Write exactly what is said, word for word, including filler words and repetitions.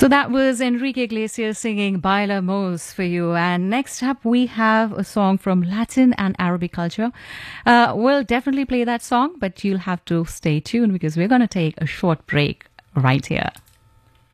So that was Enrique Iglesias singing Baila Mos for you. And next up, we have a song from Latin and Arabic culture. Uh, we'll definitely play that song, but you'll have to stay tuned because we're going to take a short break right here.